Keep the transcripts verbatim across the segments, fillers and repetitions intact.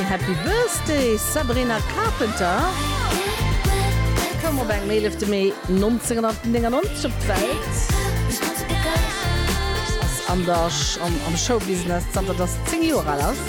Happy Birthday, Sabrina Carpenter. Komm op eng Mail of de méi neunzehnhundertneunundneunzig op d'Welt. Ass anders am, am Showbusiness zater das zehn Jahre alles.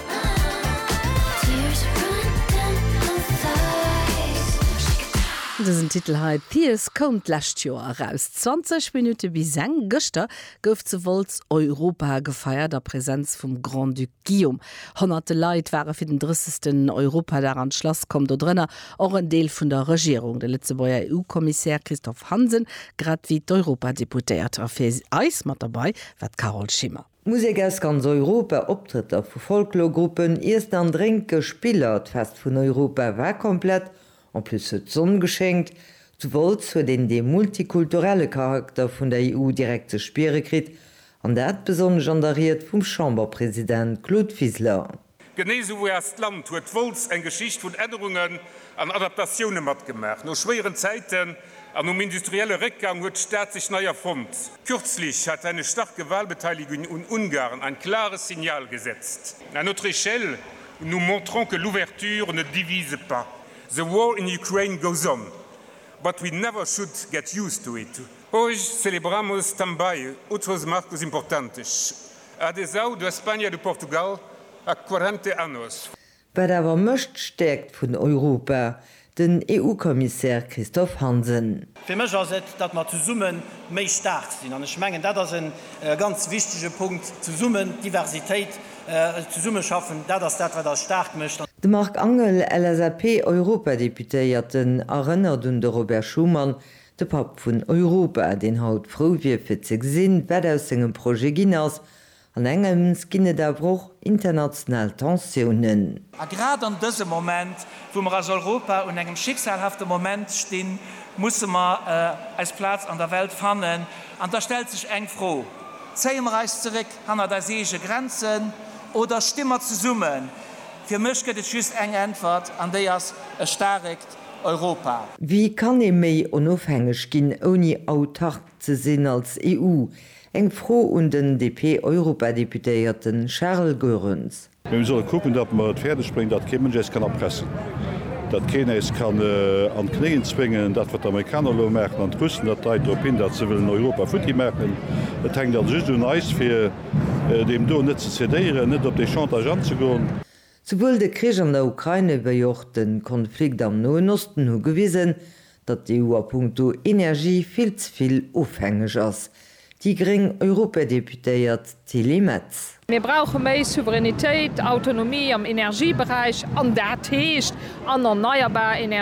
Diesen Titel hat Piers kommt last Jahr raus. zwanzig Minuten bis seng Göster gouf zu Volz Europa gefeiert der Präsenz vom Grand Duc Guillaume. Hunderte Leute waren für den dreißigsten Europa daran Schloss kommt dort drinnen auch ein Teil von der Regierung. Der letzte E U-Kommissär Christoph Hansen grad wie Europadeputiert. Auf Eis mit dabei wird Carol Schimmer. Musik aus ganz Europa Optritte vu Folklorgruppen erst an Drinke Spielert fest von Europa war komplett. En plus het Sonn geschenkt, zuwol zu den de multikulturelle Charakter vun der E U direkt ze spere krit, an dat beson genderiert vum Chamberpräsident Claude Fiesler. Genese wo erst Land huet Volz en Geschicht vun Änderungen an Adaptationen mat gemacht. No schweren Zeiten an um industrielle Rückgang huet staat sich neu erfund. Kürzlich hat eine starke Wahlbeteiligung in Ungarn ein klares Signal gesetzt. À notre échelle, nous montrons que l'ouverture ne divise pas. The war in Ukraine goes on, but we never should get used to it. Hoje celebramos também outros marcos importantes. A adesão da Espanha e de Portugal há quarenta anos. Bei der Mëcht stärkt vun Europa den E U-Kommissär Christoph Hansen. Für mich ist es, dass wir zusammen mehr stark sind. Und ich meine, das ist ein äh, ganz wichtiger Punkt. Zusammen Diversität äh, zusammen schaffen, das ist das, was das stark macht. De Marc Angel L S A P-Europadeputéierten erinnert un de Robert Schumann, de Pap vun Europa, den haut froh wie fir ze gesinn, wat aus engem Projekt ginnners, an engem skinne der Bruch international Tensionen. Gerade an diesem Moment, wo wir als Europa und einem schicksalhaften Moment stehen, müssen wir äh, als Platz an der Welt finden. Und da stellt sich eng froh. Ziehen wir uns zurück an der seeischen Grenzen oder stimmen wir zusammen? Für mich gibt es just eng Antwort, an der es erstarkt Europa. Wie kann e méi onofhängig ginn oni autark ze sinn als E U? Eng froh und den D P-Europadeputéierten Charles Goerens. Wir sollen gucken, dat man het Pferde springt, dat Kimmen kann abpressen. Dat Kenes kann äh, an Kneen zwingen, dat wat Amerikaner lo merken an Russen, dat op hin, dat ze willen Europa futti merken. Het hängt dat just doen eis fir äh, dem do net ze cedieren, net op de Chantage an zu goen. Sowohl de Krieg an der Ukraine bejocht den Konflikt am Nahen Osten hu gewiesen, dat die E U a Punkto Energie viel zu viel aufhängig ist. Die gering Europadeputéiert Telemetz. Wir brauchen mehr Souveränität, Autonomie am Energiebereich, an der Tisch, an erneuerbare Energie.